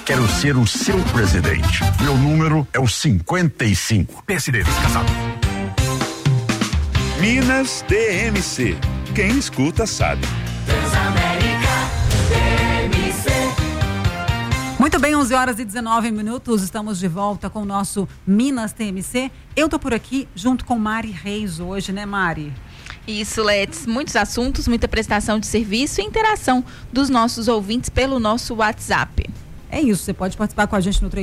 Quero ser o seu presidente. Meu número é o 55. PSD descasado. Minas DMC. Quem escuta sabe. Muito bem, 11h19, estamos de volta com o nosso Minas TMC. Eu tô por aqui junto com Mari Reis hoje, né, Mari? Isso, Letes, muitos assuntos, muita prestação de serviço e interação dos nossos ouvintes pelo nosso WhatsApp. É isso, você pode participar com a gente no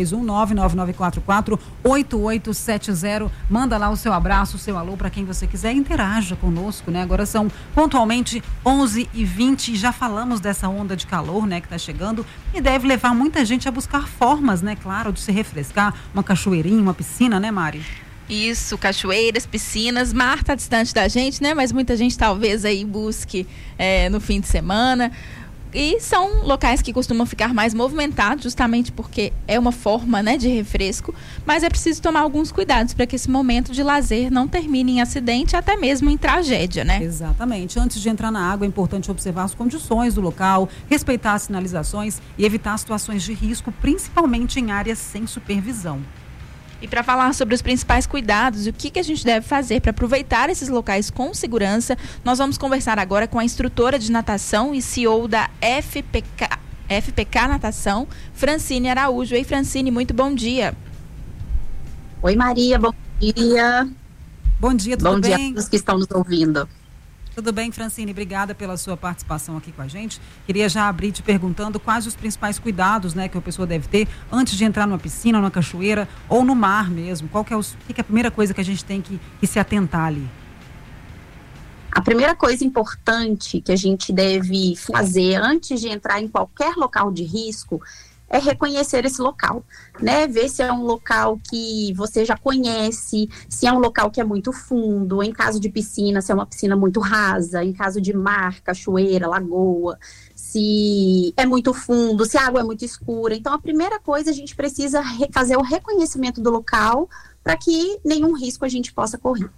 31999448870. Manda lá o seu abraço, o seu alô para quem você quiser, interaja conosco, né? Agora são pontualmente 11h20 e já falamos dessa onda de calor, né, que tá chegando e deve levar muita gente a buscar formas, né, claro, de se refrescar, uma cachoeirinha, uma piscina, né, Mari? Isso, cachoeiras, piscinas. Mar tá distante da gente, né? Mas muita gente talvez aí busque no fim de semana. E são locais que costumam ficar mais movimentados, justamente porque é uma forma, né, de refresco, mas é preciso tomar alguns cuidados para que esse momento de lazer não termine em acidente, até mesmo em tragédia, né? Exatamente. Antes de entrar na água, é importante observar as condições do local, respeitar as sinalizações e evitar situações de risco, principalmente em áreas sem supervisão. E para falar sobre os principais cuidados e o que a gente deve fazer para aproveitar esses locais com segurança, nós vamos conversar agora com a instrutora de natação e CEO da FPK Natação, Francine Araújo. Ei, Francine, muito bom dia. Oi, Maria, bom dia. Bom dia, tudo bem? Bom dia a todos que estão nos ouvindo. Tudo bem, Francine? Obrigada pela sua participação aqui com a gente. Queria já abrir te perguntando quais os principais cuidados, né, que a pessoa deve ter antes de entrar numa piscina, numa cachoeira ou no mar mesmo. Qual que é, que é a primeira coisa que a gente tem que se atentar ali? A primeira coisa importante que a gente deve fazer antes de entrar em qualquer local de risco é reconhecer esse local, né? Ver se é um local que você já conhece, se é um local que é muito fundo, em caso de piscina, se é uma piscina muito rasa, em caso de mar, cachoeira, lagoa, se é muito fundo, se a água é muito escura. Então, a primeira coisa, a gente precisa fazer o reconhecimento do local para que nenhum risco a gente possa correr.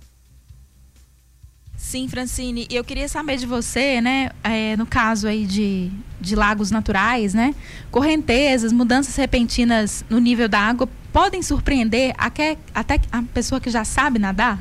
Sim, Francine, eu queria saber de você, né, no caso aí de lagos naturais, né, correntezas, mudanças repentinas no nível da água podem surpreender até a pessoa que já sabe nadar?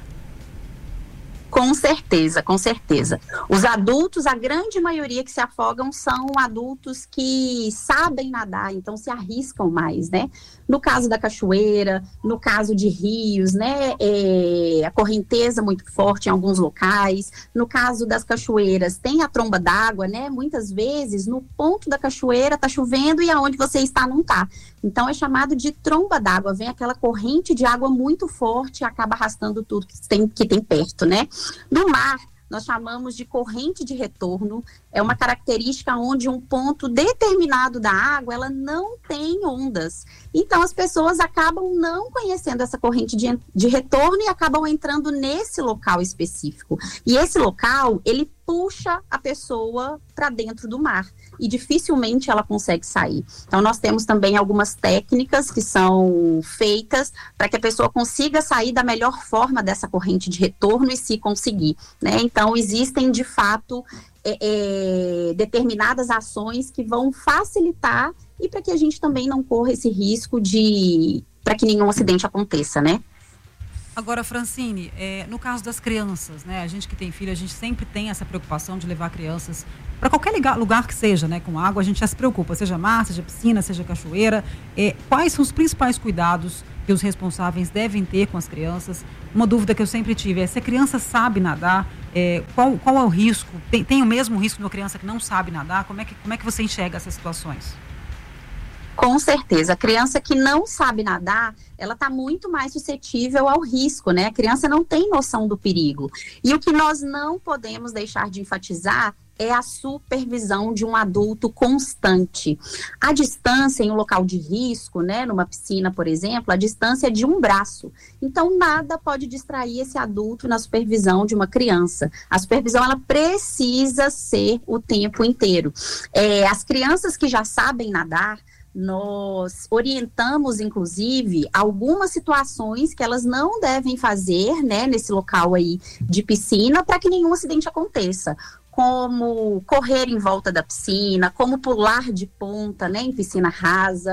Com certeza, com certeza. Os adultos, a grande maioria que se afogam são adultos que sabem nadar, então se arriscam mais, né? No caso da cachoeira, no caso de rios, né? A correnteza muito forte em alguns locais. No caso das cachoeiras, tem a tromba d'água, né? Muitas vezes, no ponto da cachoeira, tá chovendo e aonde você está não tá. Então, é chamado de tromba d'água. Vem aquela corrente de água muito forte e acaba arrastando tudo que tem perto, né? No mar, nós chamamos de corrente de retorno. É uma característica onde um ponto determinado da água, ela não tem ondas. Então, as pessoas acabam não conhecendo essa corrente de retorno e acabam entrando nesse local específico. E esse local, ele puxa a pessoa para dentro do mar e dificilmente ela consegue sair. Então, nós temos também algumas técnicas que são feitas para que a pessoa consiga sair da melhor forma dessa corrente de retorno e se conseguir, né? Então, existem, de fato, determinadas ações que vão facilitar e para que a gente também não corra esse risco para que nenhum acidente aconteça, né? Agora, Francine, no caso das crianças, né? A gente que tem filho, a gente sempre tem essa preocupação de levar crianças para qualquer lugar que seja, né? Com água, a gente já se preocupa, seja mar, seja piscina, seja cachoeira. Quais são os principais cuidados que os responsáveis devem ter com as crianças? Uma dúvida que eu sempre tive é se a criança sabe nadar, qual é o risco? Tem o mesmo risco de uma criança que não sabe nadar? Como é que você enxerga essas situações? Com certeza, a criança que não sabe nadar, ela está muito mais suscetível ao risco, né? A criança não tem noção do perigo. E o que nós não podemos deixar de enfatizar é a supervisão de um adulto constante. A distância em um local de risco, né, numa piscina, por exemplo, a distância é de um braço. Então, nada pode distrair esse adulto na supervisão de uma criança. A supervisão, ela precisa ser o tempo inteiro. As crianças que já sabem nadar, nós orientamos, inclusive, algumas situações que elas não devem fazer, né, nesse local aí de piscina, para que nenhum acidente aconteça. Como correr em volta da piscina, como pular de ponta, né, em piscina rasa,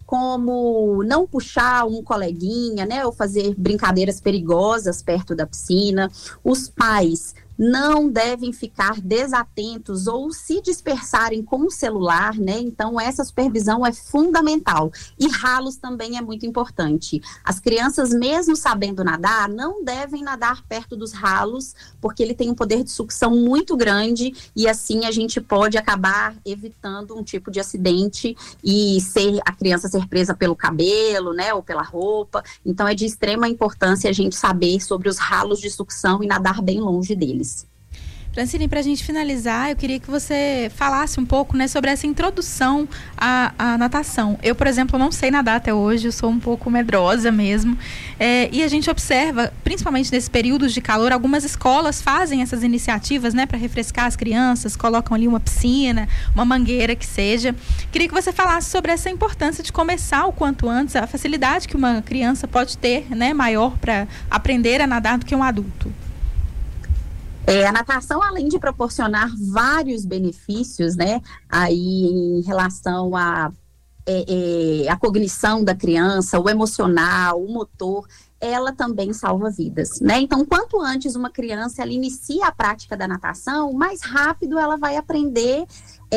como não puxar um coleguinha, né, ou fazer brincadeiras perigosas perto da piscina. Os pais não devem ficar desatentos ou se dispersarem com o celular, né? Então, essa supervisão é fundamental. E ralos também é muito importante. As crianças, mesmo sabendo nadar, não devem nadar perto dos ralos, porque ele tem um poder de sucção muito grande e assim a gente pode acabar evitando um tipo de acidente e a criança ser presa pelo cabelo, né? Ou pela roupa. Então, é de extrema importância a gente saber sobre os ralos de sucção e nadar bem longe deles. Francine, para a gente finalizar, eu queria que você falasse um pouco, né, sobre essa introdução à natação. Eu, por exemplo, não sei nadar até hoje, eu sou um pouco medrosa mesmo. E a gente observa, principalmente nesses períodos de calor, algumas escolas fazem essas iniciativas, né, para refrescar as crianças, colocam ali uma piscina, uma mangueira que seja. Queria que você falasse sobre essa importância de começar o quanto antes, a facilidade que uma criança pode ter, né, maior para aprender a nadar do que um adulto. A natação, além de proporcionar vários benefícios, né, aí em relação à cognição da criança, o emocional, o motor, ela também salva vidas, né? Então, quanto antes uma criança ela inicia a prática da natação, mais rápido ela vai aprender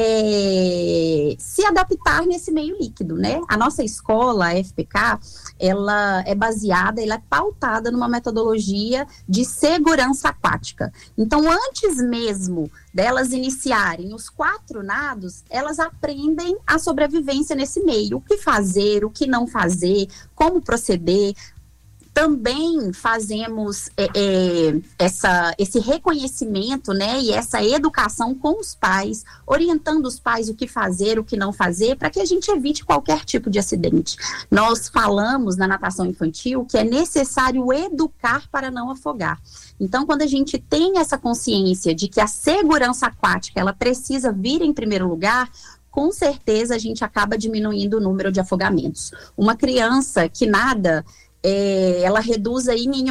se adaptar nesse meio líquido, né? A nossa escola, a FPK, ela é baseada, ela é pautada numa metodologia de segurança aquática. Então, antes mesmo delas iniciarem os 4 nados, elas aprendem a sobrevivência nesse meio, o que fazer, o que não fazer, como proceder. Também fazemos esse reconhecimento, né, e essa educação com os pais, orientando os pais o que fazer, o que não fazer, para que a gente evite qualquer tipo de acidente. Nós falamos na natação infantil que é necessário educar para não afogar. Então, quando a gente tem essa consciência de que a segurança aquática, ela precisa vir em primeiro lugar, com certeza a gente acaba diminuindo o número de afogamentos. Uma criança que nada, ela reduz aí em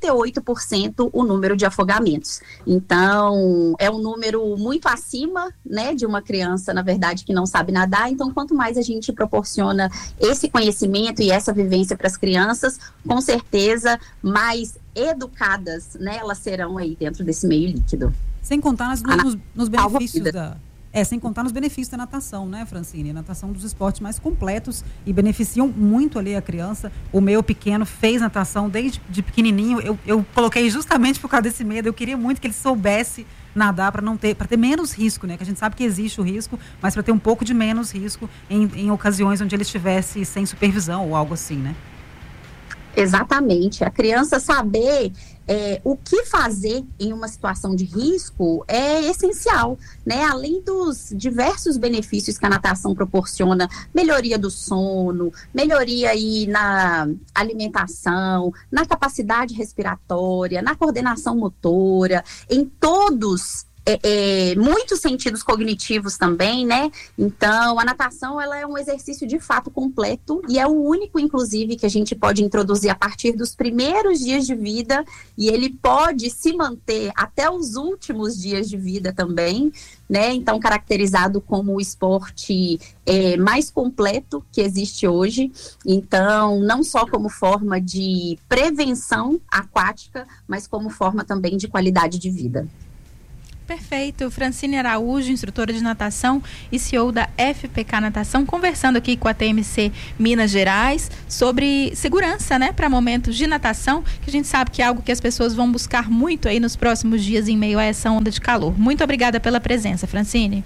88% o número de afogamentos. Então, é um número muito acima, né, de uma criança, na verdade, que não sabe nadar. Então, quanto mais a gente proporciona esse conhecimento e essa vivência para as crianças, com certeza, mais educadas, né, elas serão aí dentro desse meio líquido. Sem contar nos benefícios sem contar nos benefícios da natação, né, Francine? A natação é um dos esportes mais completos e beneficiam muito ali a criança. O meu pequeno fez natação desde pequenininho. Eu coloquei justamente por causa desse medo. Eu queria muito que ele soubesse nadar para ter menos risco, né? Que a gente sabe que existe o risco, mas para ter um pouco de menos risco em ocasiões onde ele estivesse sem supervisão ou algo assim, né? Exatamente. A criança saber o que fazer em uma situação de risco é essencial, né? Além dos diversos benefícios que a natação proporciona, melhoria do sono, melhoria aí na alimentação, na capacidade respiratória, na coordenação motora, em todos muitos sentidos cognitivos também, né? Então, a natação, ela é um exercício de fato completo e é o único, inclusive, que a gente pode introduzir a partir dos primeiros dias de vida e ele pode se manter até os últimos dias de vida também, né? Então, caracterizado como o esporte mais completo que existe hoje. Então, não só como forma de prevenção aquática, mas como forma também de qualidade de vida. Perfeito. Francine Araújo, instrutora de natação e CEO da FPK Natação, conversando aqui com a TMC Minas Gerais sobre segurança, né, para momentos de natação, que a gente sabe que é algo que as pessoas vão buscar muito aí nos próximos dias em meio a essa onda de calor. Muito obrigada pela presença, Francine.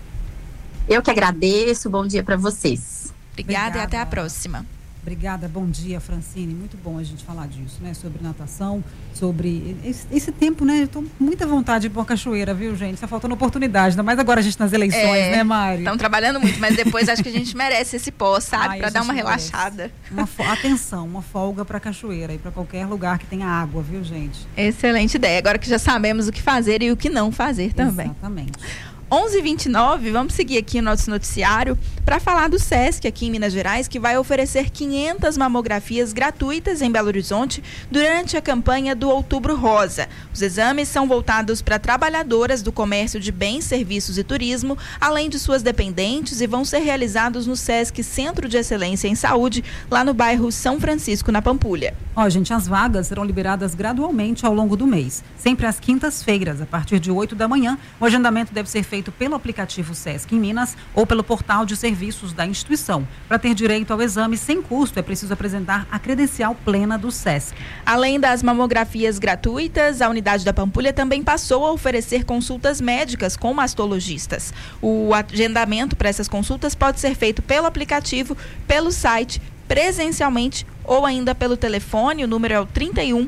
Eu que agradeço. Bom dia para vocês. Obrigada e até a próxima. Obrigada, bom dia, Francine. Muito bom a gente falar disso, né? Sobre natação, sobre esse tempo, né? Eu tô com muita vontade de ir pra uma cachoeira, viu, gente? Tá faltando oportunidade, ainda mais agora a gente nas eleições, né, Mari? Estão trabalhando muito, mas depois acho que a gente merece esse pós, sabe? Pra dar uma relaxada. Atenção, uma folga pra cachoeira e pra qualquer lugar que tenha água, viu, gente? Excelente ideia. Agora que já sabemos o que fazer e o que não fazer também. Exatamente. 11h29, vamos seguir aqui o nosso noticiário para falar do SESC aqui em Minas Gerais, que vai oferecer 500 mamografias gratuitas em Belo Horizonte durante a campanha do Outubro Rosa. Os exames são voltados para trabalhadoras do comércio de bens, serviços e turismo, além de suas dependentes, e vão ser realizados no SESC Centro de Excelência em Saúde, lá no bairro São Francisco, na Pampulha. Gente, as vagas serão liberadas gradualmente ao longo do mês, sempre às quintas-feiras, a partir de 8 da manhã. O agendamento deve ser feito pelo aplicativo SESC em Minas ou pelo portal de serviços da instituição. Para ter direito ao exame sem custo, é preciso apresentar a credencial plena do SESC. Além das mamografias gratuitas, a unidade da Pampulha também passou a oferecer consultas médicas com mastologistas. O agendamento para essas consultas pode ser feito pelo aplicativo, pelo site, presencialmente ou ainda pelo telefone. O número é o 31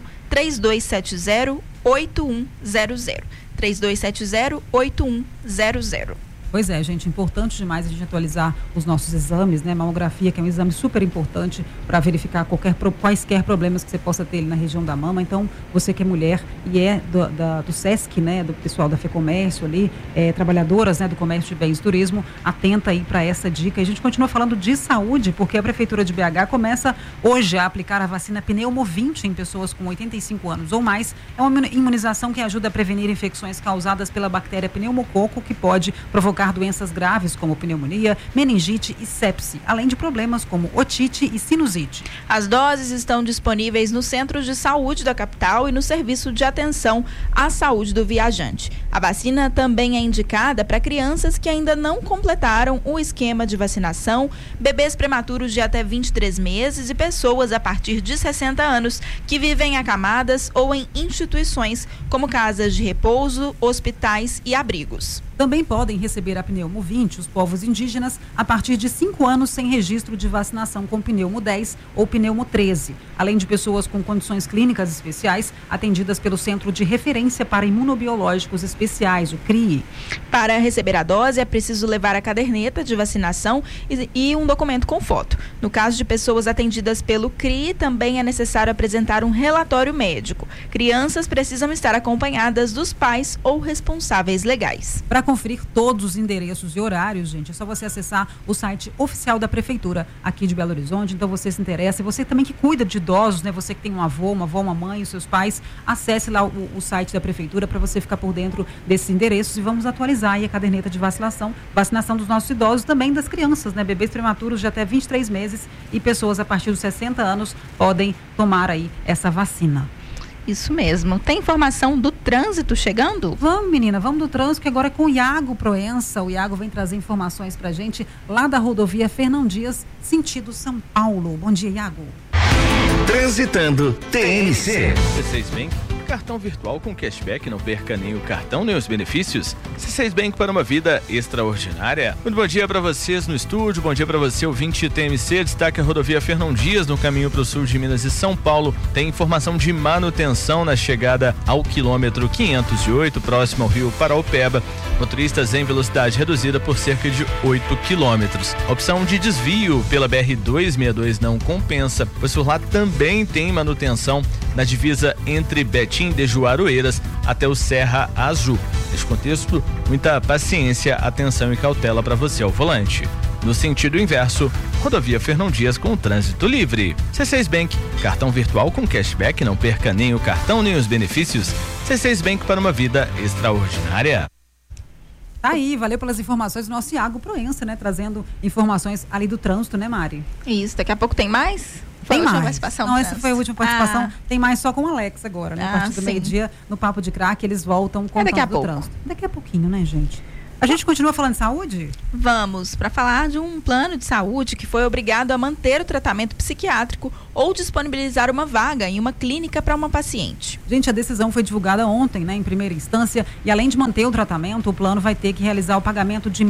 3270 8100. 3270 8100. Pois é, gente, importante demais a gente atualizar os nossos exames, né? Mamografia, que é um exame super importante para verificar quaisquer problemas que você possa ter ali na região da mama. Então, você que é mulher e é do SESC, né? Do pessoal da FEComércio ali, trabalhadoras, né? Do comércio de bens e turismo, atenta aí para essa dica. E a gente continua falando de saúde, porque a Prefeitura de BH começa hoje a aplicar a vacina Pneumo-20 em pessoas com 85 anos ou mais. É uma imunização que ajuda a prevenir infecções causadas pela bactéria pneumococo, que pode provocar doenças graves como pneumonia, meningite e sepse, além de problemas como otite e sinusite. As doses estão disponíveis nos centros de saúde da capital e no serviço de atenção à saúde do viajante. A vacina também é indicada para crianças que ainda não completaram o esquema de vacinação, bebês prematuros de até 23 meses e pessoas a partir de 60 anos que vivem acamadas ou em instituições como casas de repouso, hospitais e abrigos. Também podem receber a Pneumo-20 os povos indígenas a partir de 5 anos sem registro de vacinação com Pneumo-10 ou Pneumo-13, além de pessoas com condições clínicas especiais atendidas pelo Centro de Referência para Imunobiológicos Especiais, o CRIE. Para receber a dose é preciso levar a caderneta de vacinação e um documento com foto. No caso de pessoas atendidas pelo CRIE, também é necessário apresentar um relatório médico. Crianças precisam estar acompanhadas dos pais ou responsáveis legais. Para conferir todos os endereços e horários, gente, é só você acessar o site oficial da Prefeitura aqui de Belo Horizonte. Então você se interessa, e você também que cuida de idosos, né? Você que tem um avô, uma avó, uma mãe, os seus pais, acesse lá o site da Prefeitura para você ficar por dentro desses endereços, e vamos atualizar aí a caderneta de vacinação dos nossos idosos, também das crianças, né? Bebês prematuros de até 23 meses e pessoas a partir dos 60 anos podem tomar aí essa vacina. Isso mesmo. Tem informação do trânsito chegando? Vamos, menina, vamos do trânsito, que agora é com o Iago Proença. O Iago vem trazer informações pra gente lá da rodovia Fernão Dias, sentido São Paulo. Bom dia, Iago. Transitando TNC. C6 Bank, cartão virtual com cashback, não perca nem o cartão nem os benefícios. C6 Bank para uma vida extraordinária. Muito bom dia para vocês no estúdio, bom dia para você ouvinte TMC. Destaque a rodovia Fernão Dias no caminho para o sul de Minas e São Paulo. Tem informação de manutenção na chegada ao quilômetro 508, próximo ao rio Paraupeba. Motoristas em velocidade reduzida por cerca de 8 quilômetros. A opção de desvio pela BR-262 não compensa, pois por lá também tem manutenção na divisa entre Betim de Juaroeiras até o Serra Azul. Neste contexto, muita paciência, atenção e cautela para você ao volante. No sentido inverso, rodovia Fernão Dias com trânsito livre. C6 Bank, cartão virtual com cashback, não perca nem o cartão nem os benefícios. C6 Bank para uma vida extraordinária. Tá aí, valeu pelas informações do nosso Iago Proença, né? Trazendo informações ali do trânsito, né, Mari? Isso, daqui a pouco tem mais? Tem mais. Participação não, essa foi a última participação. Tem mais só com o Alex agora, né? A partir do sim. meio-dia, no Papo de Crack, eles voltam com o trânsito. Daqui a pouquinho, né, gente? A gente continua falando de saúde? Vamos, para falar de um plano de saúde que foi obrigado a manter o tratamento psiquiátrico ou disponibilizar uma vaga em uma clínica para uma paciente. Gente, a decisão foi divulgada ontem, né, em primeira instância, e além de manter o tratamento, o plano vai ter que realizar o pagamento de R$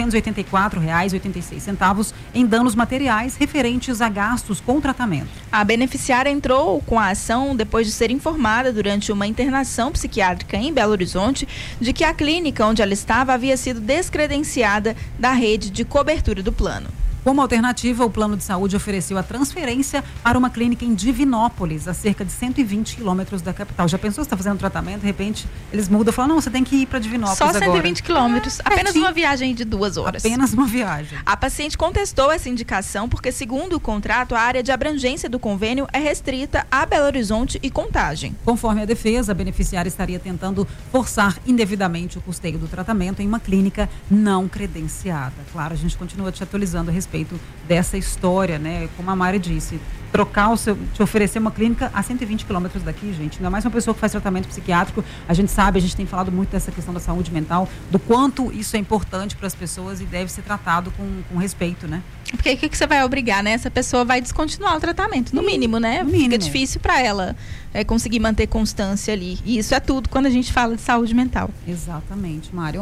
1.884,86 em danos materiais referentes a gastos com o tratamento. A beneficiária entrou com a ação depois de ser informada durante uma internação psiquiátrica em Belo Horizonte de que a clínica onde ela estava havia sido descredenciada da rede de cobertura do plano. Como alternativa, o plano de saúde ofereceu a transferência para uma clínica em Divinópolis, a cerca de 120 quilômetros da capital. Já pensou, você está fazendo tratamento, de repente eles mudam e falam, não, você tem que ir para Divinópolis só agora. 120 quilômetros, apenas uma viagem de 2 horas. Apenas uma viagem. A paciente contestou essa indicação porque, segundo o contrato, a área de abrangência do convênio é restrita a Belo Horizonte e Contagem. Conforme a defesa, a beneficiária estaria tentando forçar indevidamente o custeio do tratamento em uma clínica não credenciada. Claro, a gente continua te atualizando a respeito dessa história, né? Como a Mari disse, te oferecer uma clínica a 120 quilômetros daqui, gente. Ainda mais uma pessoa que faz tratamento psiquiátrico, a gente sabe, a gente tem falado muito dessa questão da saúde mental, do quanto isso é importante para as pessoas e deve ser tratado com respeito, né? Porque o que você vai obrigar, né? Essa pessoa vai descontinuar o tratamento, no mínimo, né? No mínimo. Fica difícil para ela conseguir manter constância ali. E isso é tudo quando a gente fala de saúde mental. Exatamente, Mari.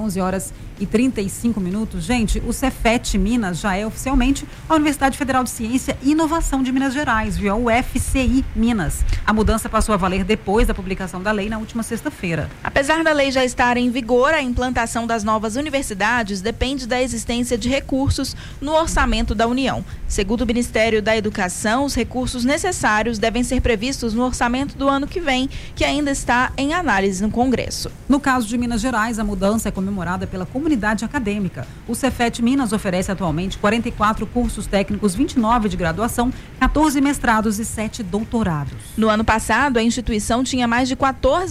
11h35. Gente, o Cefet Minas já é oficialmente a Universidade Federal de Ciência e Inovação de Minas Gerais, viu? O UFCI Minas. A mudança passou a valer depois da publicação da lei na última sexta-feira. Apesar da lei já estar em vigor, a implantação das novas universidades depende da existência de recursos no orçamento da União. Segundo o Ministério da Educação, os recursos necessários devem ser previstos no orçamento do ano que vem, que ainda está em análise no Congresso. No caso de Minas Gerais, a mudança é comemorada pela comunidade acadêmica. O Cefet Minas oferece atualmente 44 cursos técnicos, 29 de graduação, 14 mestrados e 7 doutorados. No ano passado, a instituição tinha mais de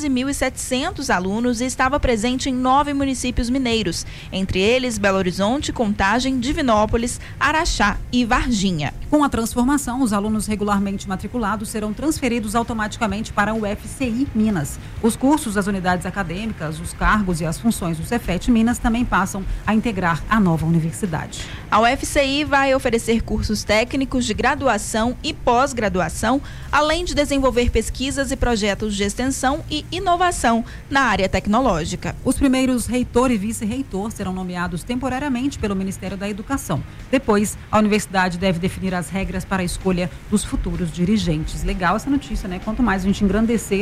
14.700 alunos e estava presente em 9 municípios mineiros, entre eles Belo Horizonte, Contagem, Divinópolis, Araxá e Varginha. Com a transformação, os alunos regularmente matriculados serão transferidos automaticamente para o UFCI Minas. Os cursos das unidades acadêmicas, os cargos e as funções do Cefet Minas também passam a integrar a nova universidade. A UFCI vai oferecer cursos técnicos de graduação e pós-graduação, além de desenvolver pesquisas e projetos de extensão e inovação na área tecnológica. Os primeiros reitor e vice-reitor serão nomeados temporariamente pelo Ministério da Educação. Depois, a universidade deve definir as regras para a escolha dos futuros dirigentes. Legal essa notícia, né? Quanto mais a gente engrandecer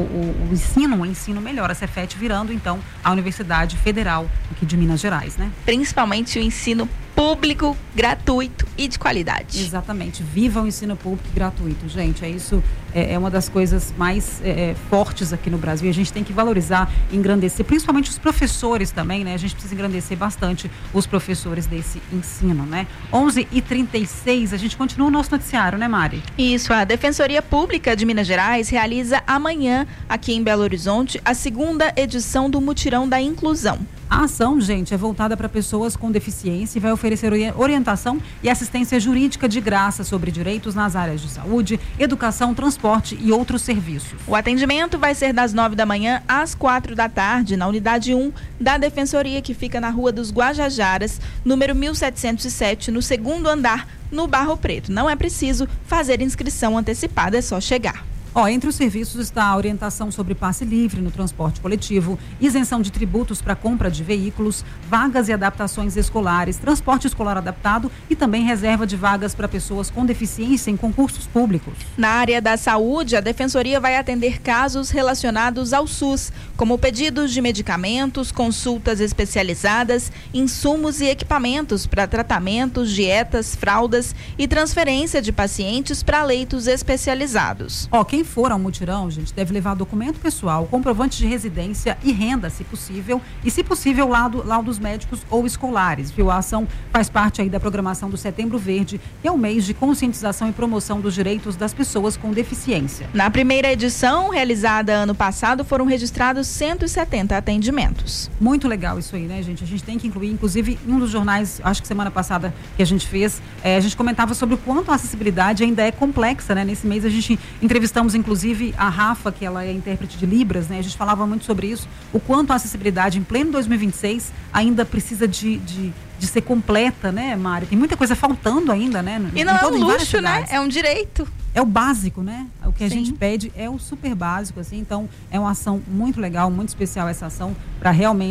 o ensino melhor. A Cefet virando, então, a Universidade Federal aqui de Minas Gerais, né? Principalmente o ensino público, gratuito e de qualidade. Exatamente. Viva o ensino público e gratuito, gente. Isso é uma das coisas mais fortes aqui no Brasil. A gente tem que valorizar, engrandecer, principalmente os professores também, né? A gente precisa engrandecer bastante os professores desse ensino, né? 11h36, a gente continua o nosso noticiário, né, Mari? Isso, a Defensoria Pública de Minas Gerais realiza amanhã, aqui em Belo Horizonte, a 2ª edição do Mutirão da Inclusão. A ação, gente, é voltada para pessoas com deficiência e vai oferecer orientação e assistência jurídica de graça sobre direitos nas áreas de saúde, educação, transporte e outros serviços. O atendimento vai ser das 9 da manhã às 4 da tarde, na unidade 1 da Defensoria, que fica na Rua dos Guajajaras, número 1707, no 2º andar, no Barro Preto. Não é preciso fazer inscrição antecipada, é só chegar. Entre os serviços está a orientação sobre passe livre no transporte coletivo, isenção de tributos para compra de veículos, vagas e adaptações escolares, transporte escolar adaptado e também reserva de vagas para pessoas com deficiência em concursos públicos. Na área da saúde, a Defensoria vai atender casos relacionados ao SUS, como pedidos de medicamentos, consultas especializadas, insumos e equipamentos para tratamentos, dietas, fraldas e transferência de pacientes para leitos especializados. Quem for ao mutirão, gente, deve levar documento pessoal, comprovante de residência e renda, se possível, e se possível, laudos médicos ou escolares, viu? A ação faz parte aí da programação do Setembro Verde, que é o mês de conscientização e promoção dos direitos das pessoas com deficiência. Na primeira edição, realizada ano passado, foram registrados 170 atendimentos. Muito legal isso aí, né, gente? A gente tem que incluir, inclusive, em um dos jornais, acho que semana passada que a gente fez, a gente comentava sobre o quanto a acessibilidade ainda é complexa, né? Nesse mês a gente entrevistamos inclusive a Rafa, que ela é intérprete de Libras, né? A gente falava muito sobre isso, o quanto a acessibilidade em pleno 2026 ainda precisa de ser completa, né, Mari? Tem muita coisa faltando ainda, né? E não é um luxo, né? É um direito. É o básico, né? O que a Sim. gente pede é o super básico, assim. Então, é uma ação muito legal, muito especial essa ação para realmente